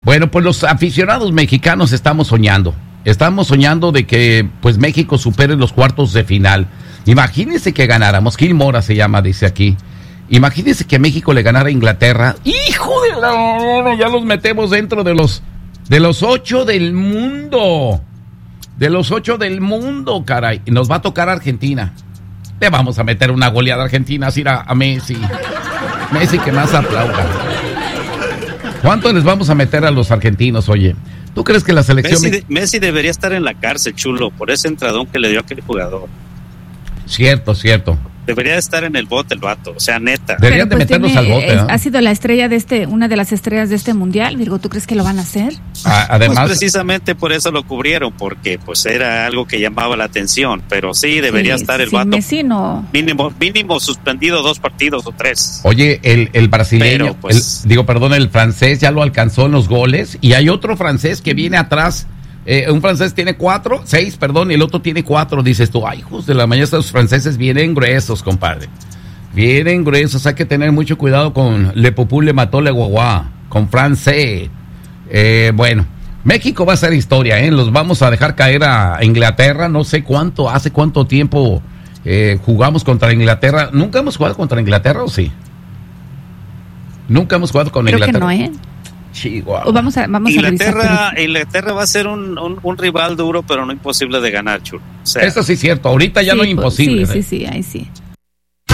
Bueno, pues los aficionados mexicanos estamos soñando de que pues México supere los cuartos de final. Imagínense que ganáramos, Gil Mora se llama, dice aquí. Imagínense que México le ganara a Inglaterra. ¡Hijo de la! Ya los metemos dentro de los 8 del mundo. De los 8 del mundo, caray. Y nos va a tocar Argentina. Le vamos a meter una goleada a Argentina, así a Messi. Messi que más aplauda. ¿Cuánto les vamos a meter a los argentinos, oye? ¿Tú crees que la selección... Messi debería estar en la cárcel, chulo, por ese entradón que le dio a aquel jugador. Cierto. Debería estar en el bote el vato, o sea, neta. Deberían de meternos al bote, ¿no? Ha sido la estrella de una de las estrellas de este mundial. Virgo, ¿tú crees que lo van a hacer? Además, pues precisamente por eso lo cubrieron, porque pues era algo que llamaba la atención, pero sí debería estar el vato. Messi no. Mínimo suspendido 2 partidos o 3. Oye, el brasileño, pero, pues, el francés ya lo alcanzó en los goles, y hay otro francés que viene atrás. Un francés tiene 6, y el otro tiene 4. Dices tú, ay, hijos de la mañana, estos franceses vienen gruesos, compadre. Vienen gruesos, hay que tener mucho cuidado con Le Popú, Le Mató, Le Guaguá, con francés. Bueno, México va a ser historia, los vamos a dejar caer a Inglaterra. No sé hace cuánto tiempo jugamos contra Inglaterra. ¿Nunca hemos jugado contra Inglaterra o sí? Nunca hemos jugado con Inglaterra. Creo que no, Chihuahua. Vamos a Inglaterra va a ser un rival duro, pero no imposible de ganar, chulo. O sea, eso sí es cierto, ahorita ya no es imposible. Sí, ahí sí.